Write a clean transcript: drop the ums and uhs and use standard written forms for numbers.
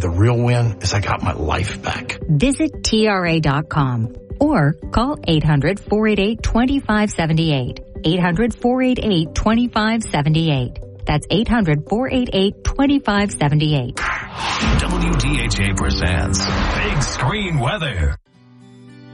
The real win is I got my life back. Visit TRA.com or call 800-488-2578. 800-488-2578. That's 800-488-2578. WDHA presents Big Screen Weather.